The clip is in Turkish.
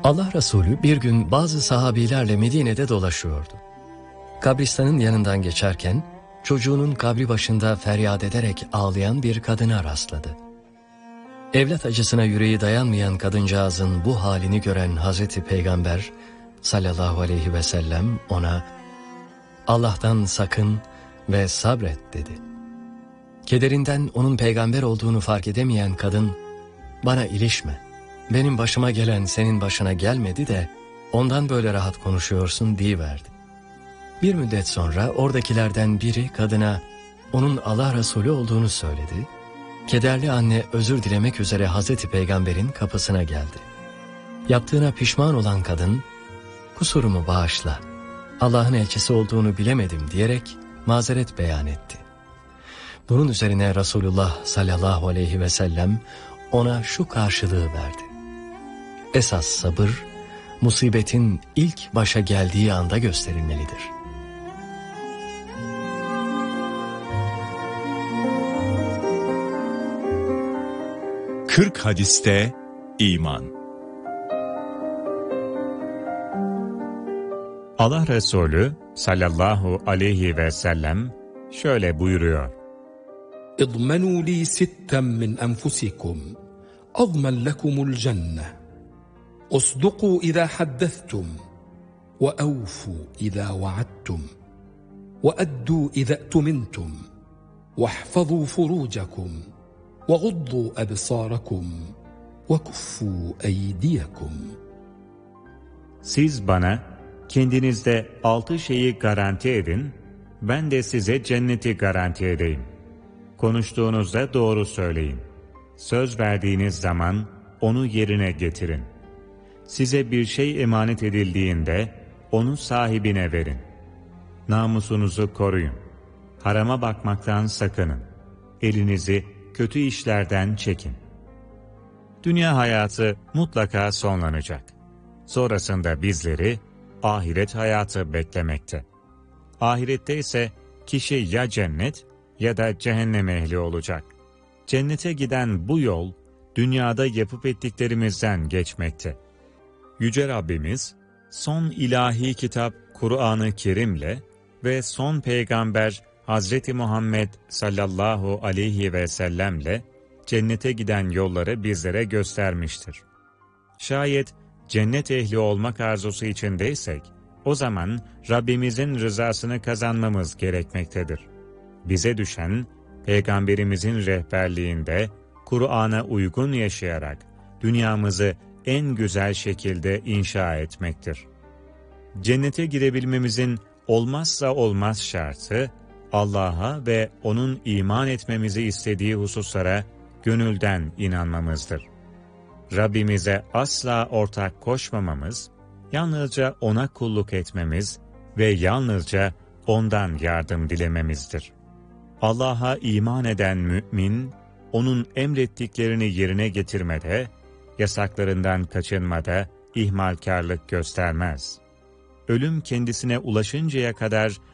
Allah Resulü bir gün bazı sahabilerle Medine'de dolaşıyordu. Kabristanın yanından geçerken çocuğunun kabri başında feryat ederek ağlayan bir kadına rastladı. Evlat acısına yüreği dayanmayan kadıncağızın bu halini gören Hazreti Peygamber sallallahu aleyhi ve sellem ona "Allah'tan sakın ve sabret" dedi. Kederinden onun peygamber olduğunu fark edemeyen kadın "Bana ilişme, benim başıma gelen senin başına gelmedi de ondan böyle rahat konuşuyorsun" diyiverdi. Bir müddet sonra oradakilerden biri kadına onun Allah Resulü olduğunu söyledi. Kederli anne özür dilemek üzere Hazreti Peygamber'in kapısına geldi. Yaptığına pişman olan kadın "Kusurumu bağışla, Allah'ın elçisi olduğunu bilemedim" diyerek mazeret beyan etti. Bunun üzerine Resulullah sallallahu aleyhi ve sellem ona şu karşılığı verdi: "Esas sabır, musibetin ilk başa geldiği anda gösterilmelidir." Kırk hadiste iman. Allah Resulü sallallahu aleyhi ve sellem şöyle buyuruyor: اضمنوا لي ستا من أنفسكم أضمن لكم الجنة اصدقوا إذا حدثتم وأوفوا إذا وعدتم وأدوا إذا اؤتمنتم واحفظوا فروجكم وغضوا أبصاركم وكفوا أيديكم. Siz bana kendinizde 6 şeyi garanti edin, ben de size cenneti garanti edeyim. Konuştuğunuzda doğru söyleyin. Söz verdiğiniz zaman onu yerine getirin. Size bir şey emanet edildiğinde onu sahibine verin. Namusunuzu koruyun. Harama bakmaktan sakının. Elinizi kötü işlerden çekin. Dünya hayatı mutlaka sonlanacak. Sonrasında bizleri ahiret hayatı beklemekte. Ahirette ise kişi ya cennet ya da cehennem ehli olacak. Cennete giden bu yol, dünyada yapıp ettiklerimizden geçmekte. Yüce Rabbimiz, son ilahi kitap Kur'an-ı Kerim'le ve son peygamber Hazreti Muhammed sallallahu aleyhi ve sellemle cennete giden yolları bizlere göstermiştir. Şayet cennet ehli olmak arzusu içindeysek, o zaman Rabbimizin rızasını kazanmamız gerekmektedir. Bize düşen, Peygamberimizin rehberliğinde Kur'an'a uygun yaşayarak dünyamızı en güzel şekilde inşa etmektir. Cennete girebilmemizin olmazsa olmaz şartı, Allah'a ve O'nun iman etmemizi istediği hususlara gönülden inanmamızdır. Rabbimize asla ortak koşmamamız, yalnızca O'na kulluk etmemiz ve yalnızca O'ndan yardım dilememizdir. Allah'a iman eden mümin, O'nun emrettiklerini yerine getirmede, yasaklarından kaçınmada ihmalkarlık göstermez. Ölüm kendisine ulaşıncaya kadar